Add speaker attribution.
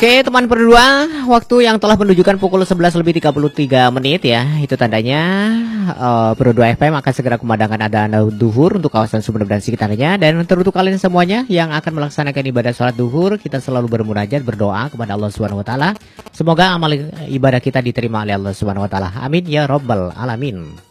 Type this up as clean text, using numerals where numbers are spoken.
Speaker 1: Oke teman berdua, waktu yang telah menunjukkan pukul 11:33 ya. Itu tandanya Berdua FM akan segera kumandangkan adzan duhur untuk kawasan Sumeneb dan sekitarnya. Dan untuk kalian semuanya yang akan melaksanakan ibadah sholat duhur, kita selalu bermunajat, berdoa kepada Allah Subhanahu Wa Taala. Semoga amal ibadah kita diterima oleh Allah Subhanahu Wa Taala. Amin ya robbal alamin.